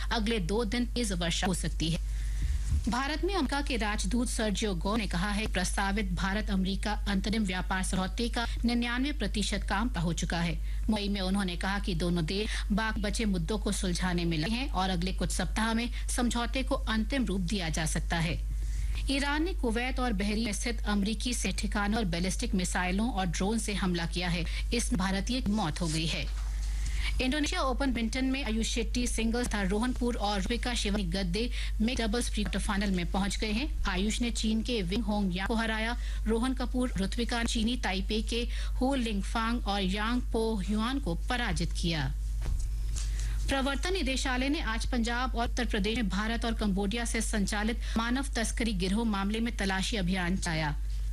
अगले 2 दिन तेज वर्षा हो सकती है। भारत में अमेरिका के राजदूत सर्जियो गो ने कहा है कि प्रस्तावित भारत अमेरिका अंतरिम व्यापार समझौते का 99% काम हो चुका है। मई में उन्होंने कहा कि दोनों देश बाकी बचे मुद्दों को सुलझाने में लगे हैं और अगले कुछ सप्ताह में समझौते को अंतिम रूप दिया जा सकता है। ईरान ने कुवैत और बहरीन में स्थित अमेरिकी से ठिकानों और बैलिस्टिक मिसाइलों और ड्रोन से हमला किया है। इस भारतीय की मौत हो गई है। इंडोनेशिया ओपन बैडमिंटन में आयुष शेट्टी सिंगल्स तथा रोहनपुर और ऋतिका शिवानी गद्दे में डबल्स प्री क्वार्टर फाइनल में पहुंच गए हैं। आयुष ने चीन के विंग होंग यांग को हराया। रोहन कपूर ऋत्विका ने चीनी ताइपे के हु लिंगफांग और यांग पो ह्युआन को पराजित किया। प्रवर्तन निदेशालय ने आज पंजाब और उत्तर प्रदेश में भारत और कंबोडिया से संचालित मानव तस्करी गिरोह मामले में तलाशी अभियान चलाया।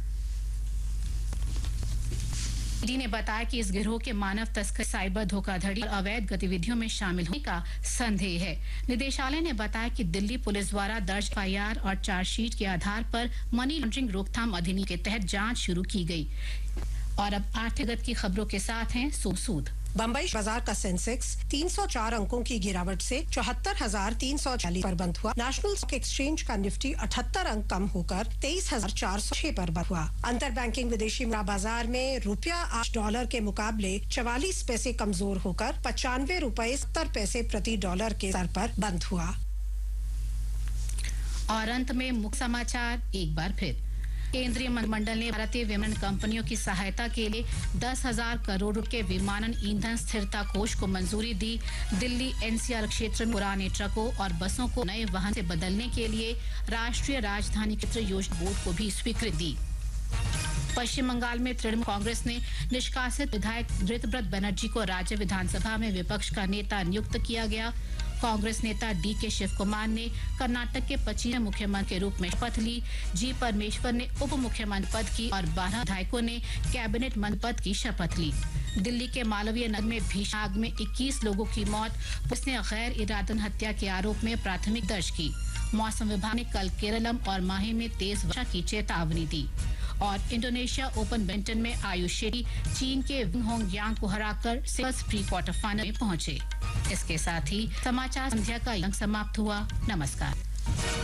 ईडी ने बताया कि इस गिरोह के मानव तस्कर साइबर धोखाधड़ी और अवैध गतिविधियों में शामिल होने का संदेह है। निदेशालय ने बताया कि दिल्ली पुलिस द्वारा दर्ज एफआईआर और चार्जशीट के आधार पर मनी लॉन्ड्रिंग रोकथाम अधिनियम के तहत जांच शुरू की गई। और अब आर्थिक गति की खबरों के साथ हैं सूद। बम्बई बाजार का सेंसेक्स 304 अंकों की गिरावट से 74,340 पर बंद हुआ। नेशनल स्टॉक एक्सचेंज का निफ्टी 78 अंक कम होकर 23,406 पर बंद हुआ। अंतर बैंकिंग विदेशी मुद्रा बाजार में रुपया आज डॉलर के मुकाबले 44 पैसे कमजोर होकर 95 रुपए 70 पैसे प्रति डॉलर के स्तर पर बंद हुआ। और अंत में मुख्य समाचार एक बार फिर। केंद्रीय मंत्रिमंडल ने भारतीय विमानन कंपनियों की सहायता के लिए 10,000 करोड़ रुपए के विमानन ईंधन स्थिरता कोष को मंजूरी दी। दिल्ली एनसीआर क्षेत्र में पुराने ट्रकों और बसों को नए वाहन से बदलने के लिए राष्ट्रीय राजधानी क्षेत्र योजना बोर्ड को भी स्वीकृति दी। पश्चिम बंगाल में तृणमूल कांग्रेस ने निष्कासित विधायक ऋतव्रत बनर्जी को राज्य विधानसभा में विपक्ष का नेता नियुक्त किया गया। कांग्रेस नेता डीके शिव कुमार ने कर्नाटक के 25वें मुख्यमंत्री के रूप में शपथ ली। जी परमेश्वर ने उप मुख्यमंत्री पद की और 12 विधायकों ने कैबिनेट मंत्री पद की शपथ ली। दिल्ली के मालवीय नगर में भीषण आग में 21 लोगों की मौत। पुलिस ने गैर इरादतन हत्या के आरोप में प्राथमिकी दर्ज की। मौसम विभाग ने कल केरलम और माहे में तेज वर्षा की चेतावनी दी। और इंडोनेशिया ओपन बैडमिंटन में आयुष शेट्टी चीन के विंग होंग यांग को हराकर सिंगल्स प्री क्वार्टर फाइनल में पहुंचे। इसके साथ ही समाचार संध्या का अंक समाप्त हुआ। नमस्कार।